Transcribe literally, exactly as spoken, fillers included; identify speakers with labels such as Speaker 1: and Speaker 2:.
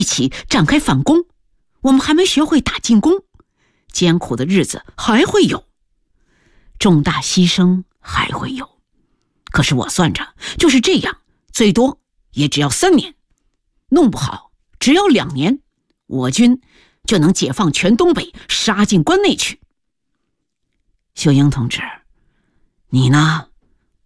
Speaker 1: 一起展开反攻。我们还没学会打进攻，艰苦的日子还会有，重大牺牲还会有。可是我算着，就是这样，最多也只要三年，弄不好只要两年，我军就能解放全东北，杀进关内去。秀英同志，你呢？